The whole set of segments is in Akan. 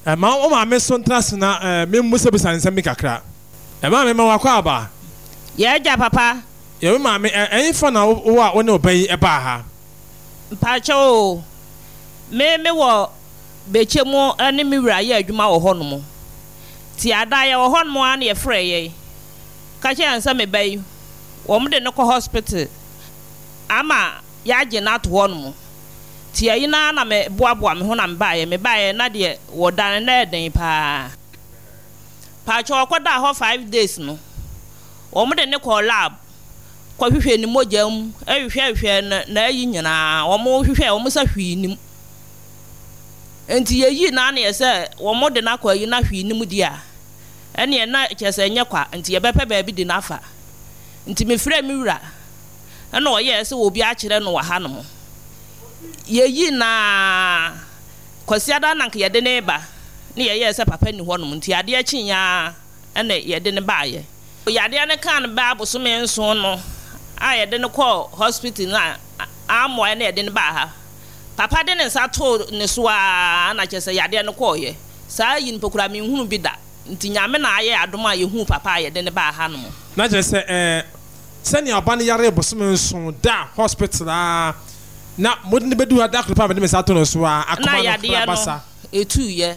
ma o ma me so ntrase na me musa bisa nsem mi kakra ma me ma wakwa aba ye ja papa ye ma me fa na wo a wo ne oban e ba ha mpacho me wo bechemu ani mi wura ye adwuma wo hono ti ada ye wo hono an ye frɛ ye ka che ansa me bai wo mo de no ko hospital ama ya je na to hono ti ayi na me boaboa me ho na me ba ye na de wo dan na den pa cho ko da ho 5 days no wo mo de ne ko lab ko hwehwe ni mojam hwehwe na ayi nyina wo mo hwehwe wo mo sa hwi ni enti yeyi na na yese wo mo de na ko ayi na hwi ni mu dia ene na kyese nye kwa enti ye bepe ba bi di na afa enti me frɛ mi wura ene wo ye se wo bi a kyerɛ no wa ha no yeyi na kwasiada na nke ye de ne ba ne ye se papa ni hɔ no enti ade a kyinya ene ye de ne ba ye yade ne kan ba boso me nso no a ye de ne kɔ hospital na amo ene ye de ne ba ha papa de ne nsa to ne so a na kyese yade ne kɔ ye saa yin pokura me hunu bi da nti nyame na aye adom a ye hu papa ye de ne ba ha no na kyese sani abane yare boso me nso da hospital na modin bedu ada ko papa de me nsa to no so a akoma no basa etu ye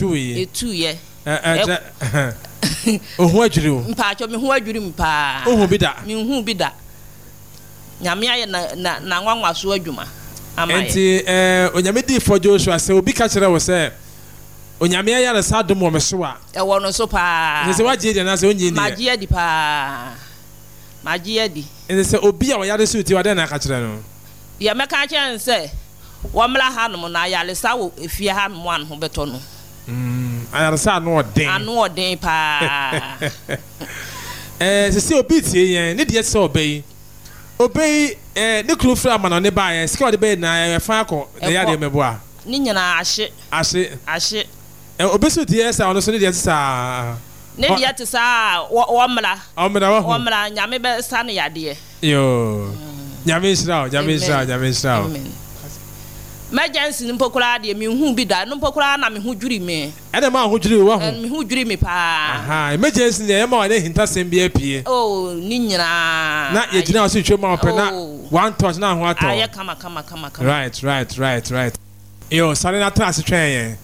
ohu adwiri o mpacho me hu adwiri mpa ohu bi da me hu bi da nyame aye na nwanwa so adwuma amaye enti onyame di for Joshua se obi ka kire wo se onyame ya yare sa dom wo me so a e wo no so pa se waje di na se onyi ni magie di pa magie di enti se obi a wo yare so ti wa na ka kire no ya me ka kire se wo mla ha no na yale sa wo efie ha no an ho beto no ayarsa no odin pa se obi tie yen ne de se obey ne klofra amano ne ba yen sika ode be na fa akọ na ya de meboa ni nyina ahye obi so tie se ono so ne de sa ne de te sa wo mla nyame be sa ne yade yo nyame shira emergency mpokura de me hu bi da no mpokura na me hu dwuri me ene ma hu dwuri wo ho me hu dwuri me pa aha emergency ne ma wa ne hinta sem bi apie ni nyina na ye gina so twe ma ope na one touch na ho ato aye kama right yo sare na trans twen yen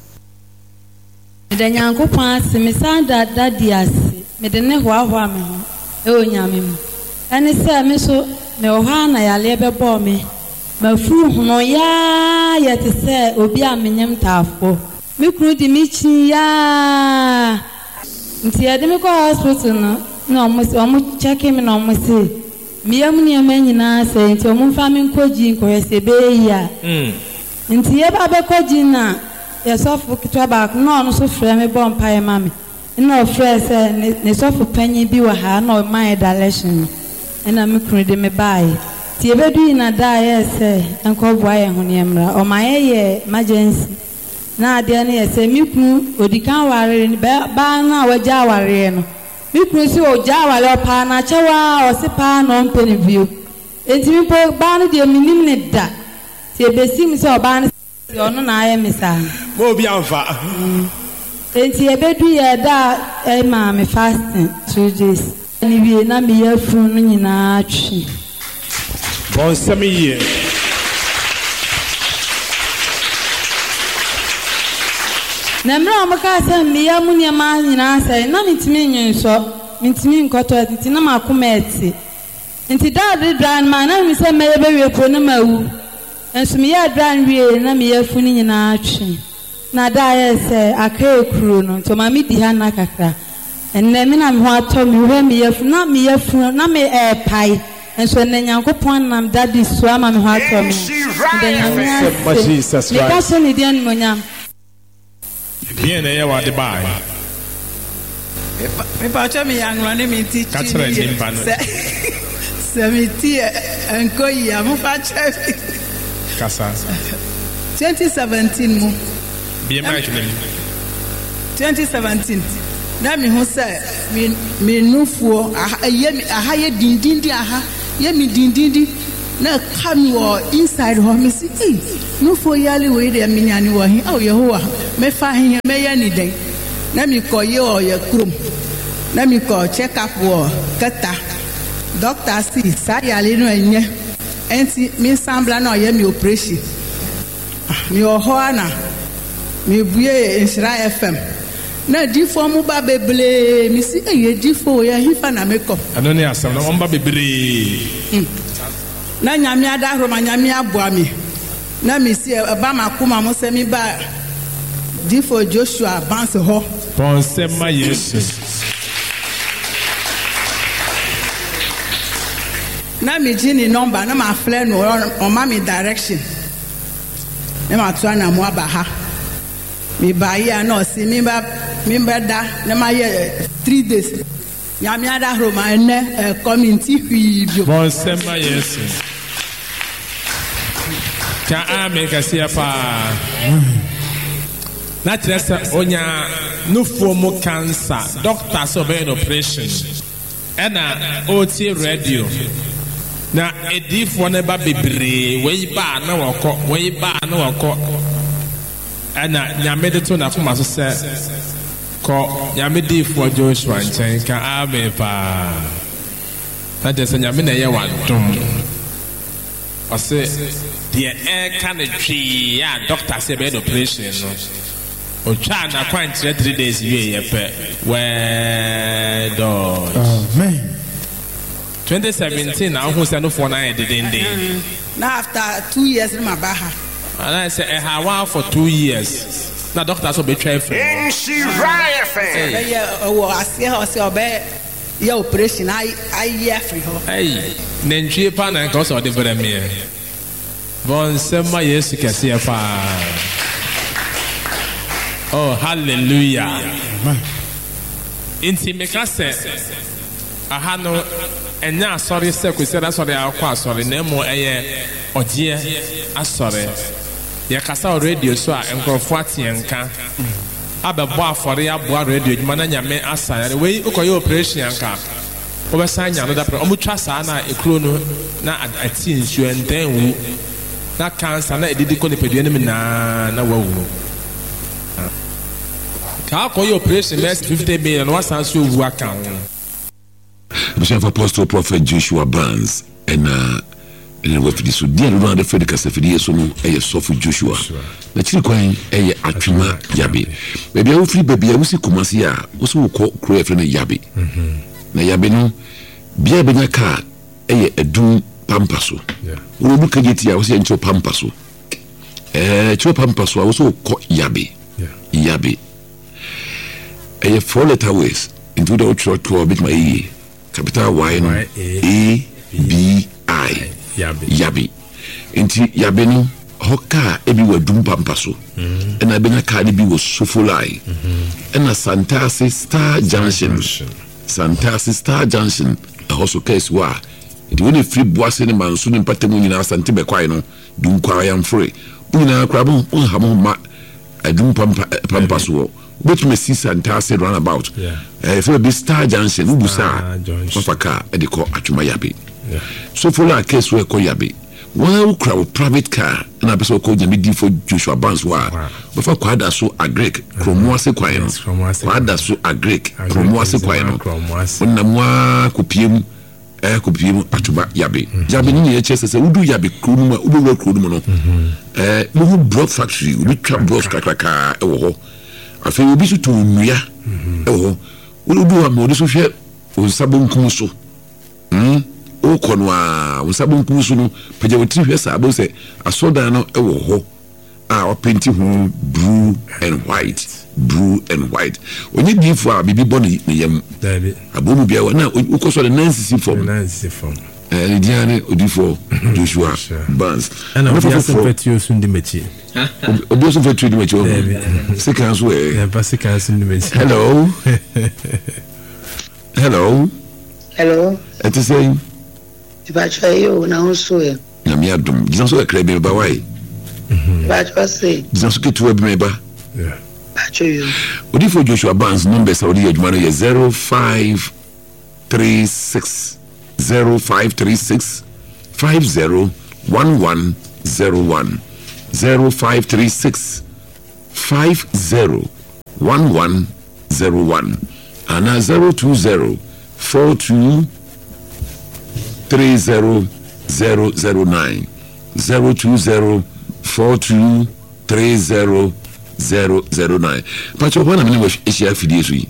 me da nyankopon ase me sanda dadi ase me de ne hoahoa me ho e onyame mu ene se me so me oha na yale be bo me mafu hono ya yete se obi amenyem tafo me kru di mi chi ya nti ade me ko hospital no omo check me no omo se mi yam ni amanyina se nti omo fa me nkoji nkohese be ya nti ye ba be koji na ye sofu kitwa ba no no so frɛ me bɔ mpa ye mame na ofrɛ se ne sofu panyi bi wa ha na o my direction na me kru di me bai ti ebedu na da yese enko boa ye ho ne mra o ma ye emergency na ade ne yese miku odikan ware ba na waja ware no miku si o ja ware pa na chewa o se pa no mpeni view enti mi po ba no de minim ne da ti ebesim se o ba no si ono na aye misa mo bi anfa enti ebedu ye da e ma me fasting 2 days ni bi na mi ye fun no nyina atwi bon samiye na mra amaka se miya munya ma nyina se na mitimi nyinso mitimi nkoto ati na makoma eti nti dad dran ma na mi se meye be we ko na mawu enso miya dran wie na miya funi nyina atwe na da ye se aka ekuro no to ma mi di ha na kakra enne mi na mi ho ato mi we miya fu na me pai enso ne nyankopon nam daddy so ama me ho ato mi de nyame Jesus Christ ka so ni dia monyam bien e wa de bai me pa cha mi anglo ne mi ti ka tra ni mba no se mi ti enko ya mo pa cha kasa 2017 mu bien ma chule 2017 na mi ho se mi nufuo aha ye dindindi aha ye mi dindindi na come or inside home see no for yearly way there miniani wa hin oh Yehowa me fa hin me ya ni den na mi ko ye o ye krum na mi ko check up wo kata doctor see sa yale no enye enti mi sambla na ye mi operation mi o ho ana mi buye Insira FM na di fo mu ba beble mi si eye di fo ya hifa na makeup anoni asam na on ba bebre na nyame ada roma nyame aboa mi na mi si ba makoma mo se mi ba di fo Joshua Banks ho ponse ma Yesu na mi jini number na ma flare no on ma mi direction na ma to na mo aba ha mi ba ya no si mi ba da na ma ye 3 days nyame ada roma ne community hwibio ponse ma Yesu ka ameka sia pa na tresa onya no form cancer doctor so be operation ena oti radio na edifo ne ba bebre we ba na wako ena nyame de to na foma so se ko nyame difo Joshua nchen ka ame pa na de se nyame na ye wadom ase the can tree ya doctor say be operation no o cha na kwantre 3 days we yepe we do amen 2017 na who say no for na edende na after 2 years na baha and I say how for 2 years na doctor so be try for Insira FM o asie o se obe ya operation I year free ho hey nentwie pa na ko so de vera me bon sema Yesu kese pa oh hallelujah inti meka se aha no enya sorry se ko se da sorry akwa sorry na mo eye ogie asore ya kasa radio so a enkrofo atienka abebo afore aboa radio djuma na nyame asare we ukoye operation anka obesan nya no da pro omutwa sa na ekuro no na ati nsu enten wu na cancer na edidi ko ne pedua ne na wawu ka koye operation next 50 million wasan so wu aka Bishop Apostle Prophet Joshua Barnes and wafidi so dia no na fedi kasafidi so no sofu Joshua na chiri kwan atwima yabe baby a wofiri baby a wusi Kumasi a wo so ko kro efre na yabe na yabe no bia benya ka edum pampaso wo bu kageti a wo se ncho pampaso cho pampaso a wo so ko yabe yabe 4 letter words into the short to bit my capital Y no A B I yabe enti yabe no hoka ebi wadum pampaso ena benya ka ne bi wo sofolai ena Santasi Star Junction also case wa enti woni free boase ne manso ne mpatemu nyina asante be kwai no dum kwa yam free nyina krabo on hamo ma adum pampaso which me see Santasi runabout for the Star Junction ubusa mafaka e de ko atwuma yabe so for la case we ko yabe one crowd private car na be so ko jami di for Joshua Barnes wa be fa kwada so agrek kromoase kwan kwada so agrek kromoase kwan no onna mwa kopiem atwuma yabe ni ye chese se udu yabe kronuma udu kronuma no mo block factory ubi twa block kakaka e wo ho afi obi so to nua e wo udu am odi so hwe o sabonkum so o konwa o sabonkum so no paje wo tri hwe sa abo se asoda no e wo ho a o painti ho blue and white onye bifu a bibi boni ne yam abomu bia na ukoso de nansi form Diane Odifo Joshua Barnes and I'm for soon the mechi oboso for the mechi second way hello it is saying Bacha yo na unso e na mi adum jinso e krebe ba wai bacha say jinso ke tuwe bi meba bacha yo Odifo Joshua Barnes number Saudi aduma no 0536 0536 50 1101 0536 50 1101 and 020 42 30 009 020 42 30 009. Pacho, when I'm in Asia Fidesui.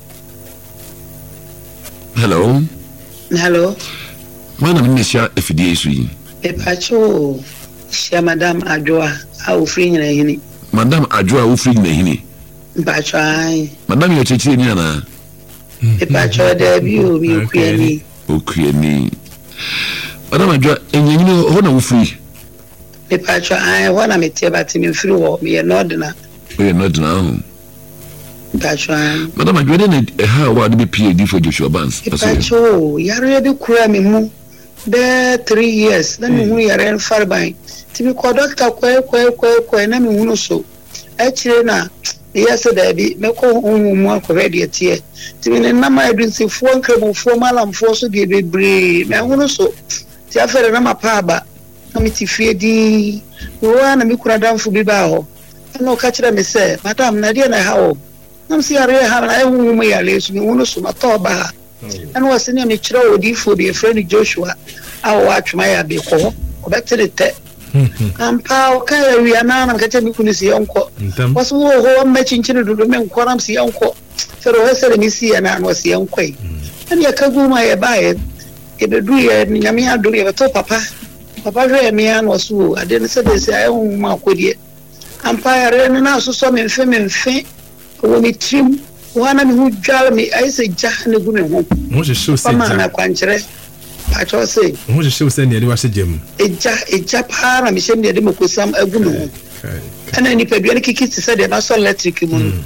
Hello. Hello. When I'm in Asia Fidesui. Pacho, Shia Madame Adjoa, how free in a hini. Madame Adjoa, who free in a hini. Pacho, Madame, you're teaching Yana. Pacho, debut, you queenie. Oh, queenie. Madame Adjoa, and you know, honor free. Pacho, I want to meet you, but in through me an ordinary. We are not now. Pacho, Madame Adjoa, didn't how would be PhD for Joshua Barnes? Pacho, you're ready to cry me. There 3 years, then we are in far by. To be called Doctor Quay, and I'm so. Actually, now, yesterday, make home more ready at here. To be in Nama, I didn't see 4 crable 4 mile and 4 so give it brave. I want so. Tiafer and Paba, Committee Fedi, one and me could have done for Bibao. I know catch them, say, Madame Nadia, how? I'm see a real have I whom we are listening, Unoso Matoba. And was in a child for the friend Joshua. I'll watch my abbey call, back to the tech. And Pow carry an arm and catch me when you see uncle. Was more matching children to the men, Quorum see uncle. So I said, me see an arm was young quay. And you can go my buy it. If the do and Yamia do you have a top papa. Papa Remian was who I didn't say this, I own my quid. Empire and now so some infamous faint when we trim. One who drive me, I say, Jack and the woman home. What's your show? Samana Quantre. I told say, what's your show saying? You was a gym. A Japan, I'm sending them with some a woman. And then if a beauty kids said they must electric moon.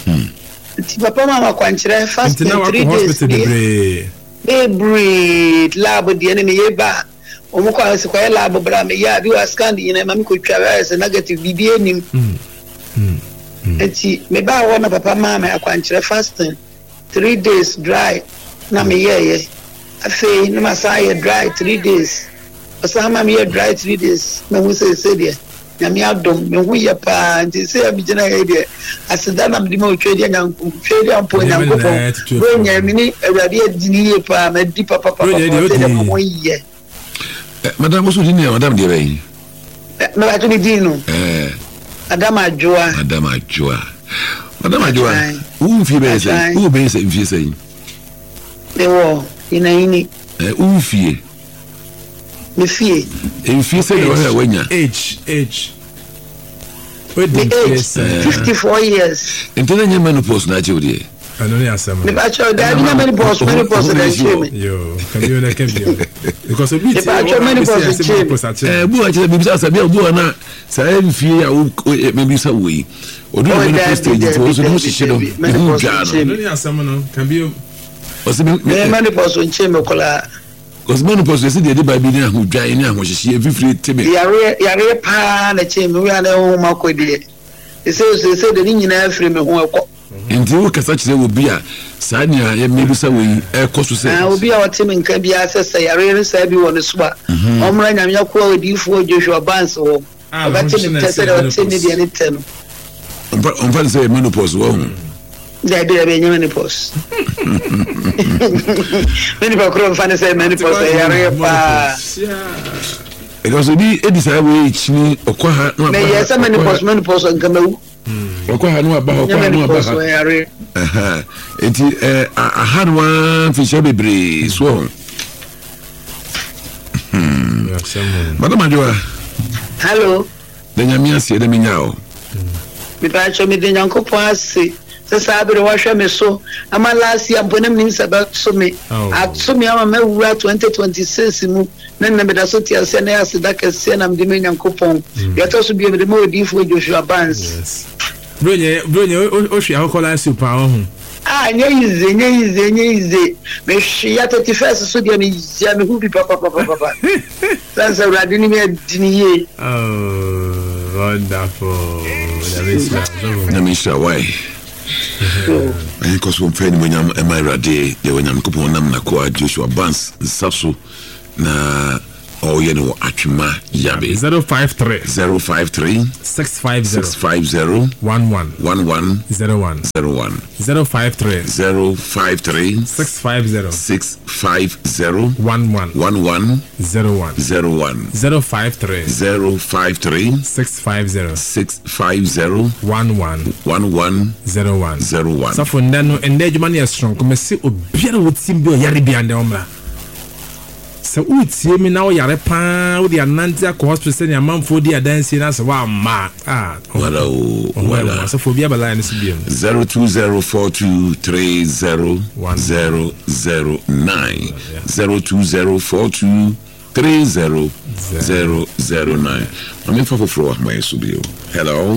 Papa Mama Quantre, fast 3 days. They breed lab with the enemy bar. Omuka is quite lab, but I'm a yard. You are scanning in a mammy could traverse a negative BBN. And see, maybe I want Papa Mama, I quench fasting 3 days dry. Na me ye. I say, no Messiah dry 3 days. Or some mammy dry 3 days. No, we say, there. Yamiadum, no, we are pa, and they say, I'm a idea. I said, that I'm the more trading and trading and point and go. When you're mini, a radiate dinner, a deeper papa, Madame was in there, Madame Deray. No, I don't know. Adama Joa. Madame Joa. Who fears who base if you say? They were in a ini. Who fear? Me fear. If you say, when you age. 54 years. Until the menopause, naturally. I don't know some. The bachelor, there are many boss, many bosses. Yo, can you because of the bachelor, many bosses. Boy, I tell you, I said, Buana, say, fear, maybe some way. Or do you prestige it also? No, she don't. Can be many bosses in chamber color. Because menopause is the by being who dry in which she every free to me. Yare pan a chamber, we are the home of Quidi. They say the Indian frame of work. Until such there will be a Sanya, maybe some way, a cost to say. I will be our team in Kabia, say, I really say everyone is swap. Omran and your quality for Joshua Barnes or about tested or 10 million. On Friday, menopause, woman. There be a menopause. Many people find say menopause, because we decide which me or quite yes, a menopause and come. I know about it. I had one fish every breeze. So, Madame Adjoa. Hello. Then you see the meow. If I show me the uncle Passy, the Sabre wash me so. I'm a last year, Bonham news about so me. At so me, I'm a 2026. Then the Sotia Sena Sadaka Senam Dominion coupon. Yet also be able to more deep for Joshua Barnes. Bruno, Oshi, I'll call us super. Ah, easy. Me she at 31st, so the Yami who be papa. That's a radinium dinner. Oh, wonderful. Mr. Why? Because one friend when I'm ready, when I'm coupon, I'm not quite Joshua Barnes, Sasso. Na Oh, you know, Achuma Yabe. 053 053 650 650 11 11 01 01 053 053 650 650 11 11 01 01 053 053 650 650 11 11 01 01 Safo ndano ende adwuma ne strong ko mesi obiara wotim bi o yare bia nde omra se utie mi na o yare pa o di ananti akọ hospital ne amanfo di adansi na se wa ma wala safo bia bala ne sibiem 0204230009 0204230009 I'm for floor my subio. Hello.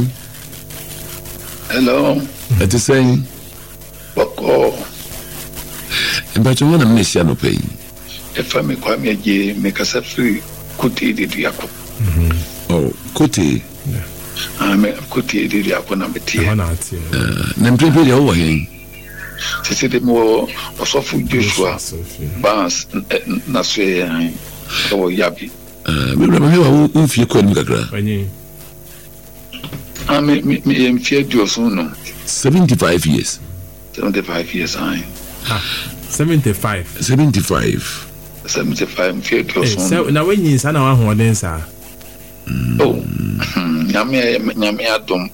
It is saying Boko. But you want to miss no pain. If I make one make us a free Kuti Didiako. Oh, Kuti. I make Kuti Didiako number 10. Nemple over here. To see the more of Joshua Bans Naswe or Yabi. We remember if you couldn't get I me fear you soon. 75 years. 75 years, I 75 fear you soon. So now when you sana wa hoden sa. Oh, Yami Adam.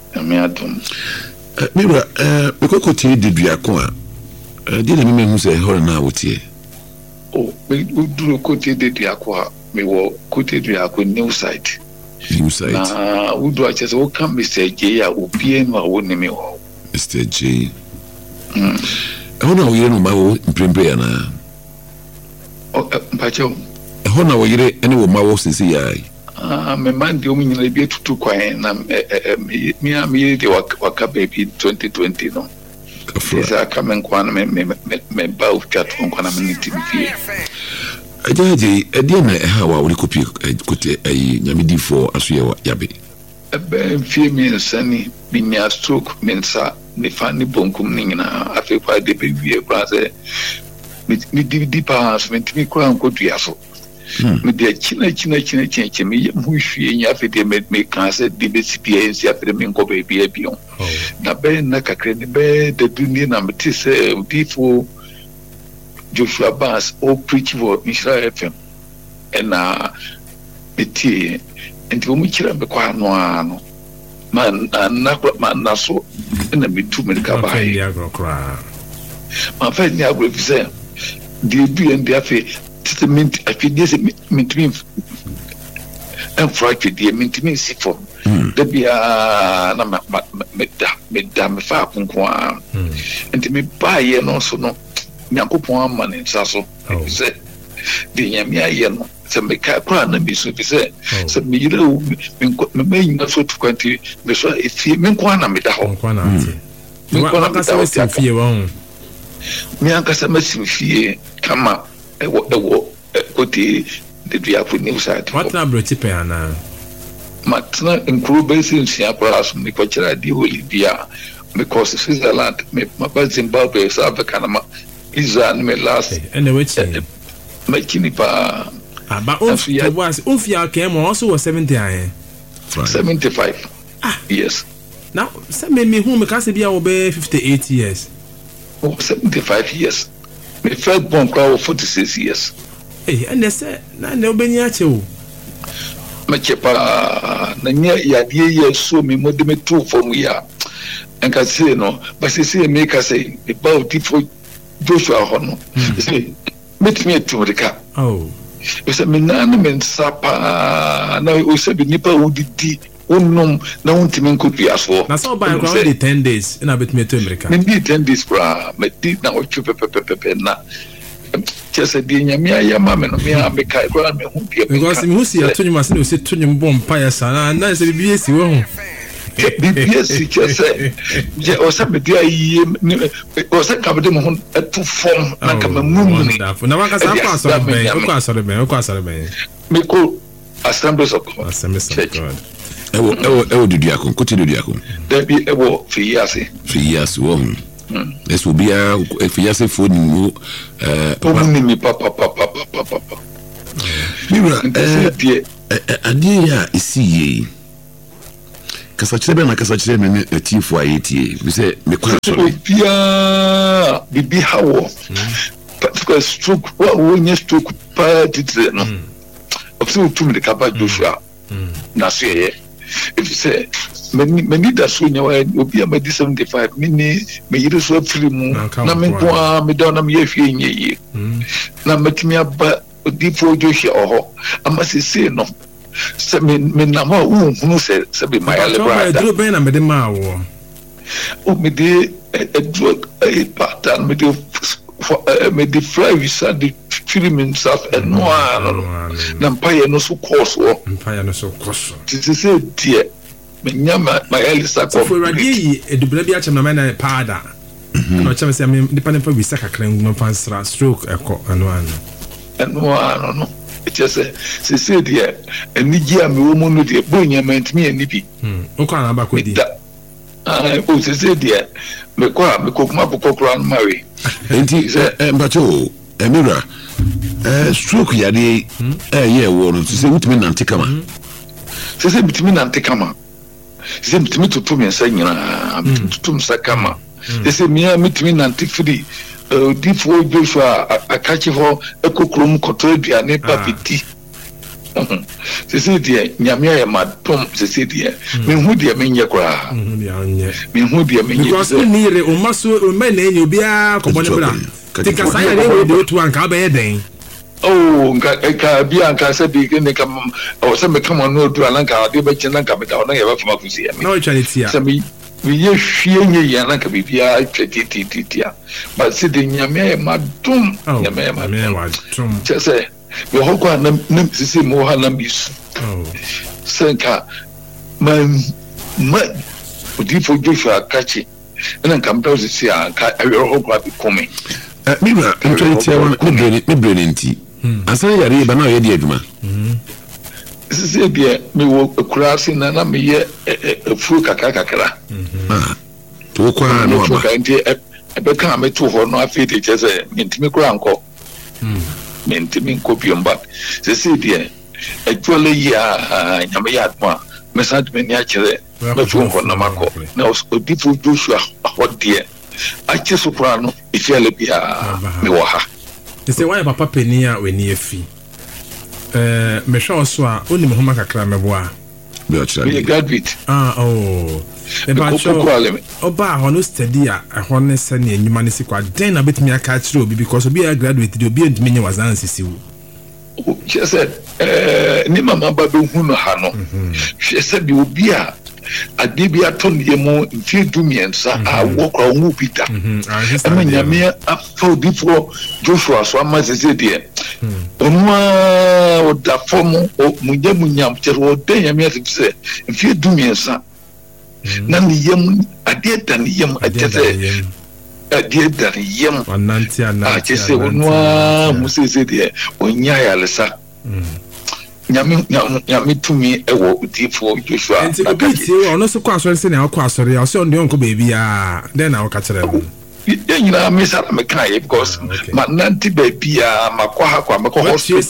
Mira, because Kuti did Biakwa. Didn't mean who say her now with you. Oh, we do Kuti Didiakwa. Me wo Kuti Didiakwa new site. We do just what can Mr. J. I will be in my own name. Mr. J. I don't know you know my own Primbriana. Oh, Pacho. I don't know you any of my works is here. My man, the only be too quiet. Me, the Waka baby 2020. No, is a coming quan me bow chat on Quanamity. I didn't how we could put a Yamidi for Asuya Yabi. A bad female sunny, being a stroke, mensa, the funny bonkum nina, I feel quite the baby brother. With me deep house, went me crown go to Yasso. With their china change me, who she after they made me cancer, the BCPA after the Minko baby beyond. Na ben Naka credit bed, the Dunia number before. Joshua Bass all preach for Israel FM and eti and we chira be kwa no man na so na be two medical buy my friend ya go say the be and the afi testament afi this mint me and friday the mint me sick for the be na me fa kunko and me buy no so no Yakupon man in Sasso, said the Yamia, some Mekakran and be so said, some Milo, may not so to quantity, if he Minquana with the home. Mianca Samassi fear, come up, a walk, the Diapo new side. What number Tipiana? Matna include basins in Siaparas, Mikocha, Dia, because Switzerland, my bad Zimbabwe, South Canama. Is me last and the witch making pa but Ufia came also was 75 yes now some me whom can be obey 58 years 75 years my first born crowd 46 years hey and they said na no beniacho machepa na nya ya die so me modeme two from here and can say no but say make us say about for Joshua Hono. Say, meet me to the oh, you said, Minam Sapa. Now you said, Nipa would be unknown, no one could be asked for. That's all by around 10 days, and I bet me to America. Maybe 10 days, bra, but did now chip na. Just a dinner, me, mamma, me, I make a grand me who be because you see, I told you, must say, to your bomb, pious, and that's a BS. Yes, just say, or somebody or some company to form like a moon. Now, I me call assemblies of God. Oh, did you continue? There be a war for years. This will be a fiancé for you. Papa. Mira, adeɛ a ɛsi yie kasakyerɛ bɛ na kasakyerɛ me ne atiefo a yɛtie bi sɛ mekɔ asɔre obiaa bibi ha wɔ particular stroke wɔnyɛ stroke paa titire no ɔsɛ wotum de kaba Joshua na so yɛyɛ ɛfi sɛ m'ani da so nya obi a madi 75 mene meyere so afiri mu na menko a meda na meyɛ hwee nyɛ yie na matumi aba odipo Joshua ɔhɔ ama sesee no sɛ menam a wohunu sɛ bemayale brada ɛduro bɛn na mede maa wɔ mede ɛduro patan mede fly visa de firi me nsa ɛno a no na mpayɛ no so kɔɔ soɔ nti sɛ deɛ menya mayale sa kɔ awurade yi adubra bi akyɛm na mɛna paada na ɔkyɛm sɛ nipa ne fa visa kakra no fa nsra stroke ɛkɔ ɛno a no ɛkyɛ sɛ sɛ deɛ anigye a mewɔ mu no deɛ bɔ nyama ntimi ani bi wokɔ anaba kɔdi sɛ deɛ mekɔ a mekɔkuma bɔkɔ koraa no mawe nti mpakyɛ Mira stroke yadeɛ ɛyɛ ɛwɔ no nti sɛ wotumi nante kama sɛ bitumi nante kama sɛ bitumi toto me nsa nyinaa bitumi toto nsa kama sɛ mia mitumi nante firi odifoɔ Joshua akakye hɔ ɛkɔkurom kɔtɔ aduane ba bɛdi sɛ deɛ nyame ayɛ madom sɛ deɛ menhu deɛ menyɛ koraa menhu deɛ menyɛ because ni re o maso o me na enyo bia kɔbɔ ne bra ti ka saya ne we de otu anka bɛyɛ den nka bia nka sɛ bi ne ka o sɛ me kama no odu anka de bɛ kyena nka me da na yɛ ba fama kusi ya me na o twa ne tia sɛ me yɛ hwie nye ya na ka bibia twetitia ba sɛ de nyame ayɛ madom nyame ayɛ madom sɛ me hokwa na sisi mo ha na bisu sɛ nka ma odifo Joshua kachi na nka mpɛ sisi anka awero hokwa bi kome Mira ntwɛntia me brɛ nti asan yare ba na yɛ di adwuma sisi bia me wo kura se na me yɛ furu kakra to kwa na ba nti ɛbɛka me to hɔ no afei de kyɛ sɛ mentimi kura nkɔ mentimi nkɔ biomba sisi deɛ adwale yi a nyame yɛ adoma mesa de mani akyerɛ mɛfo nkɔ na makɔ na odifo Joshua hɔ deɛ akye so kora no efiale bia me wɔ ha sɛ wayɛ papa pani a w'ani afi mehwɛ wo so a wonim homa kakra mɛboa me graduate ɔba hɔ no study a ɛhɔ ne sɛne anwuma no si kɔ adɛn na bɛtumi aka kyerɛ obi because obi a graduate de obi antumi nyɛ wazan sisi wo kyerɛ sɛ ne mama ba bɛhu no ha no hwɛ sɛ bi obi a ade bi atɔ ne yɛ mu mfie dumiɛnsa a wɔkora ɔnwo bi da ɛma nyame afa odifoɔ Joshua so ama sɛ deɛ ɔno a ɔda fam munya munyam kyerɛ ɔda nyame asɛ sɛ mfie dumiɛnsa na ne yam adeɛ da ne yam akyɛ sɛ adeɛ da ne yam akyɛ sɛ ɔno a mu sɛ deɛ ɔnya ayaresa nyame tumi ɛwɔ odifoɔ Joshua nti obi tie ɔno so kɔ asɔre sɛ na ɔkɔ asɔre a ɔsɛ ɔno deɛ ɔnkɔ baabi a dɛn na ɔka kyerɛ no yɛ nyinaa mesa na meka yɛ because ma nante baabi a makɔ ha kɔ makɔ hospital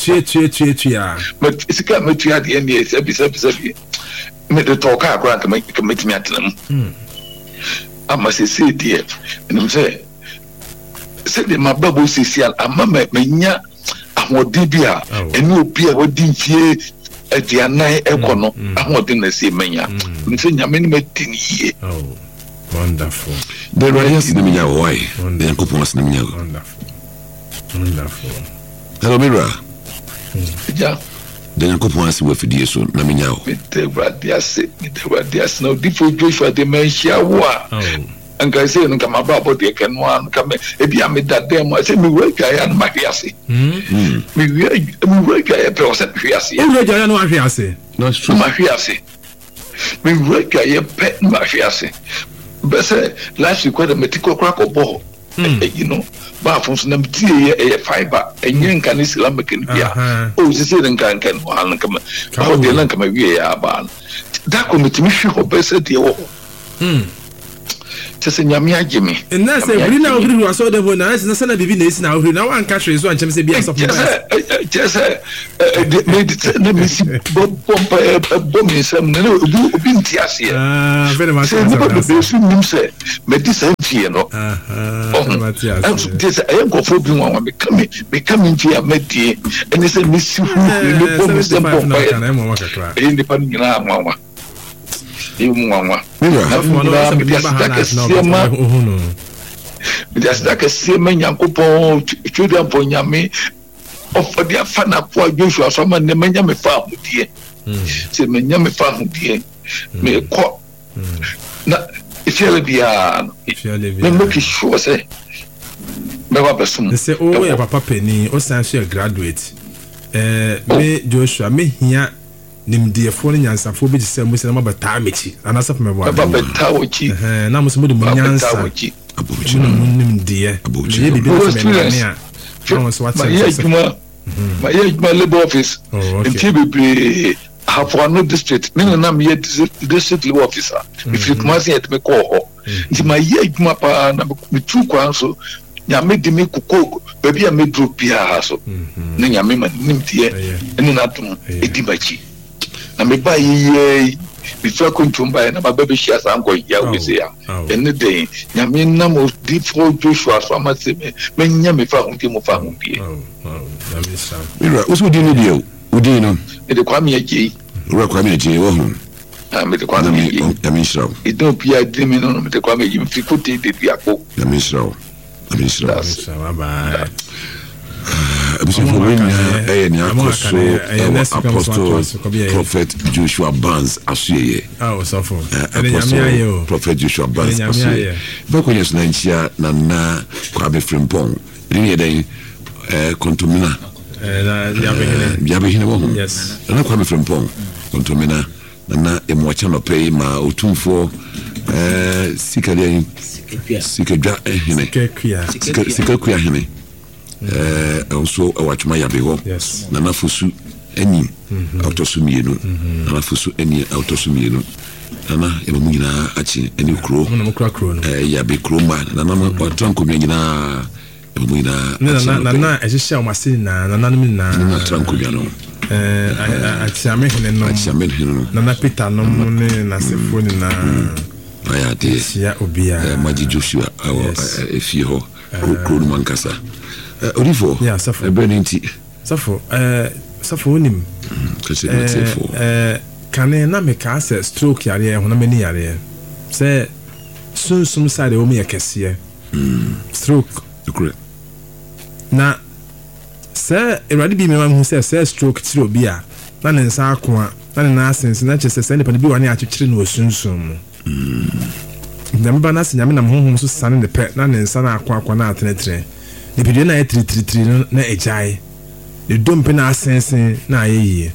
sika matua deɛ ne sɛbi mede tɔɔ kaa koraa nka matumi atena mu ama sɛsɛ deɛ ɛnim sɛ sɛdeɛ mabrabɔ sɛsi ama manya ahoɔden bi a ɛne obi a wɔdi mfie aduanan ɛkɔ no ahoɔden na sɛ manya sɛ nyame no madi ne yie wonderful the radiance in the why the coupons in the wonderful hello Mira ja the coupons were for you so na minya o the radiance no different Joshua the mentia wa anka say no kama ba body ke no an kama e bia me dade mo say me we twa ya no ma hwiase me we twa ya pe o se hwiase e we twa ya no hwiase no it's true ma hwiase me we twa ya pe ma hwiase be say life require me tiko kra ko bo you know ba fun so na tie e fiber enye nka ne sila make ne bia o se se nka no an kama o de nan kama wie ya ba da ko metimi hwe ko be se de wo just in Yami. And that's a green now. I saw the one. I said, "Sana bibi nesi now. Now one country is one. Just be a soft. Just let me see. Bomb is some no bintiasi. Very much. Say, medicine, you know. This I am going for being one. Becoming via Medi, and it's a miss you. Independent mama. Just like a seaman Yankopo, children for Yami, or for their fana poor Joshua, someone the Menyami farm, dear. Say Menyami farm, dear. May a court. If you'll be look sure, say. They say, oh, we have a papa penny, or Sanshire graduate. Me Joshua, me here. Nim dear phone and some phobia same with some about Tamichi, and as of my wife. Now, Miss Moody Munyansa, Nim dear, my age, my labor office, in TBP, have one district, meaning I'm yet district officer. If you must yet make call, it's my age, my pa, with 2 council. Ya made me cook, baby, I made group Pia, so Ning Yamima, Nim dear, and in Atum, Edimachi. Na me buy ye before going to buy na baby shares am go ya we say any day na me na mo deep for Joshua so am say me nya me fa hunti mo fa hunti na me sam mira usu di ni dio udi no e de kwa me aji ura kwa me aji wo hu me de kwa me aji na me shraw e do pia di me no me de kwa me aji me fi ko te de bia ko na me shraw bye Apostle Prophet Joshua Barnes Asuye. Prophet Joshua Barnes Asuye. Bako yes na nchia na na Kwame Frimpong. Ni den kontomina. Yabehine wo. Yes. Na Kwame Frimpong kontomina na emwacha no pay ma otumfo sikadien sikadwa ehine. Sikakua hine. Also awachuma yabeho na nafusu eni autosumienu na nafusu eni autosumienu na emu nyina achi eni kro yabe kroma na na tranko nyina emu nyina na ehihia omase na na tranko no atiame hene no na Peter no ne na sefoni na ayate ya obia maji Joshua awo efie kro no mankasa Orifo, yeah, Safo. Benenti. Safo, onim. Kane na meka se stroke yare ho na mani yare. Se sunsum side o me yakese. Stroke. Correct. Na se erade bi me ma hu se stroke tiri obi a na ne nsa akoa na ne na sense na chese se ne pa bi wane akyekire no sunsum. Ndamba na se nyame na honhom so sane ne pe na ne nsa na akoa na atenetre. The video na tri na ejai the dompe na asensen na ayeye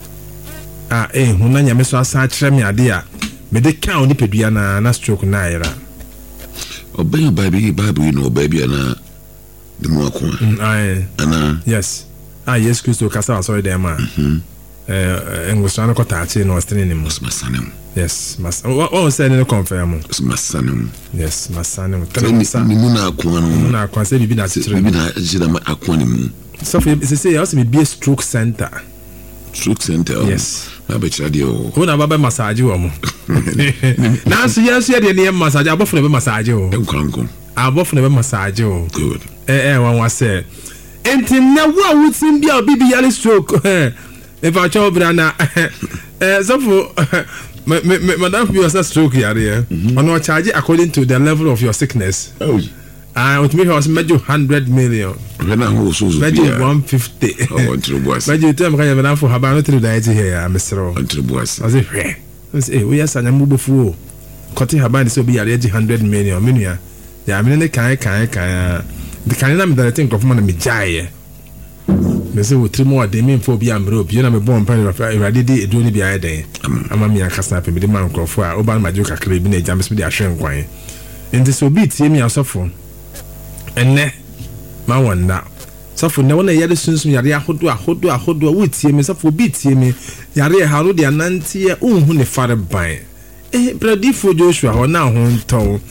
huna nyame so asa kire me ade a me de kan oni pedua na stroke na ayera oben bible you know baby na the mo akwa ana yes yes Christo kasa sorry dem ma engosana ko taache no stene ni masanem yes mas o say no confirm masanem yes masanem ni muna akwa no na akwa say bibi na tire bibi na jida akwa ni mu so say also be stroke center yes na be chira de o na baba massage wo mo na so yes ye de ne massage abofo na be massage o enkanko abofo na be massage o good wan wa say enti na wo wutin bia bibi yale stroke if I tell Brana, so madam, you are stroke here. On our charge according to the level of your sickness. With me, I was made you 100 million. Made you 150. Made you tell me I have enough for Habano to die here, Mr. Antroboas. I say, we are Sanya Mubufu. Cutting Haban so be a 100 million. Minia. Yeah, I mean, the kind that I think of money, Jaya. Me say we 3 more dey mean for be am rope you na me born pan Irade dey edoni bi aden ama me akasa pe me dey man krofo a oban majo kakra bi na ejam me dey ahwe nkwan enti so bi tie me asofo enne ma wonna sofo ne wona yade sunsun yare ahodo wo tie me sofo bi tie me yare haro de anantie unhu ne fare ban bradifo Joshua ho na ho nton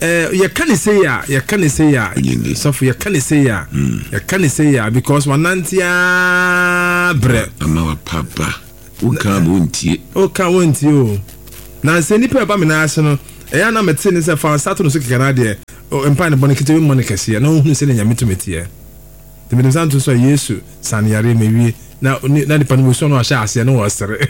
you can say ya so for you can say ya because wanantia bre ama papa o kan wontie o na se nipa ba me na ase no e na mete ne se fa sato no so kekana de empa ne bone kete mo ne kase na ohunu se ne nyame to metie de me santo so Yesu san yare mewie na nipa no so no ahya ase no wo sere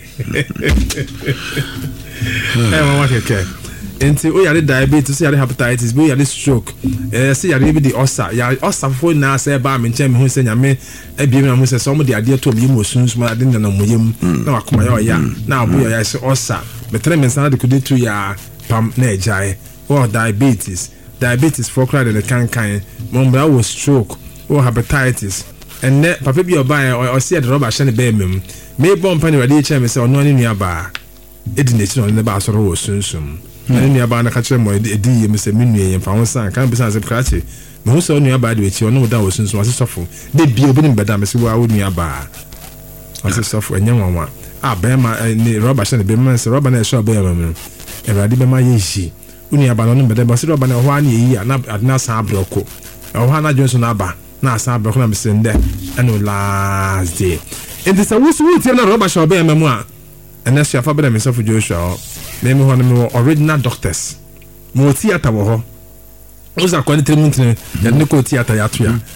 mama keke enti o yare diabetes, yare hepatitis, bo yare stroke, se yare bi di ulcer, yare ulcer fo na se ba me nche me hu se nyame ebie me na hu se so mo di ade to me mo sunsun ma ade na mo yem na wakoma ya na abo ya se ulcer betre me sana de kudi tu ya pam na ejai or diabetes for cry the kan mo bra wo stroke or hepatitis and papa bi oba o se de rubber shane be mem me bomb pani wade che me se ono ani nua ba edination on ne ba so ro sunsun na nua ba na ka kire mo edi me se me nua yen fa ho san kan be san se krache me ho so nua ba de echi ono da wo sunsun ase sofo de bi obi ni beda me se wa wo nua ba ase sofo enyanwa abema ni rubber shane be man se rubber na show be mem erade be ma yeji uni aba no beda ba se rubber na ho ani yi na adna san abroko ho ana Johnson aba na san abroko na me se nde eno last day in this wusu tie na rubber show be mem a ns ya fa be me sofo Joshua me ho na me original doctors mo theater wo ho uza kwa ni treatment ya ne ko theater ya to ya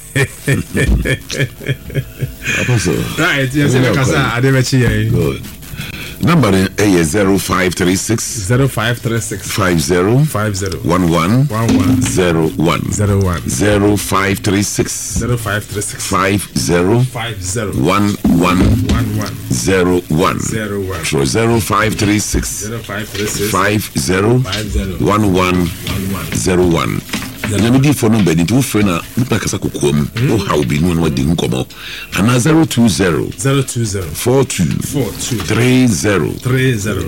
right yes me kasa adebechi ye good number is 0536 50 11 0536 50 11 so 0536 50 11 Nyamidi for number ni tu friend na kasa kokom o how be no wadi nkomo ana 020 42 30 009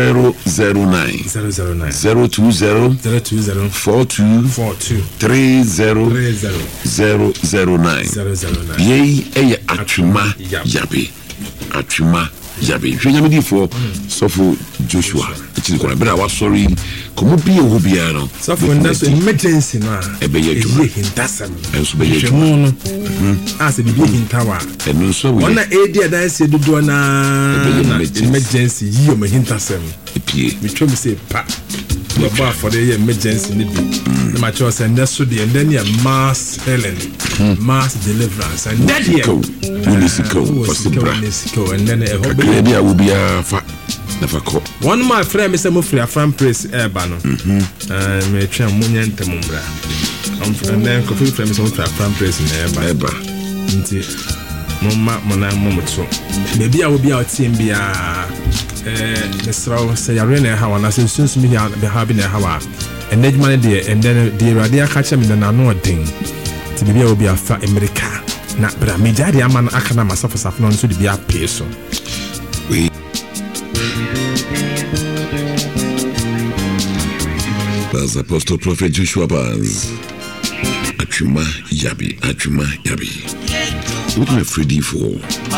020 42 30 009 ye atuma yabe nyamidi for sofo Joshua it's going to be our sorry come be who be no sofo that's emergency na ebeye hintasam enso beye as be hintawa eno so we na edi adanse dodo na emergency yi o hintasam epie me twem say pa baba for the emergency ni bi na ma cho say neso de and then mass healing mass deliverance and that here Unisiko and then a hobby will be a never call one of my friend Mr. Mufri a fan press airban me try munyan temumbra and then coffee friend Mr. Mufri a fan press in airba nti mama mona momoto maybe I will be out team be Mr. say arena how and I say soon me be having a how and then money there and then the radio catch me na no thing to be will be a fa America na bra me jari aman akana masafa safno nso de bia peso we as Apostle Prophet Joshua Baz Achuma Yabi what am I ready for